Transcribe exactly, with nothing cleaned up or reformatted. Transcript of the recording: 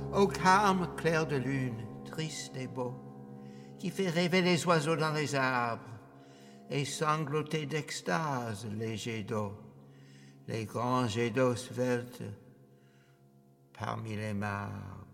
Au calme clair de lune, triste et beau, qui fait rêver les oiseaux dans les arbres et sangloter d'extase les jets d'eau, les grands jets d'eau sveltes parmi les marbres.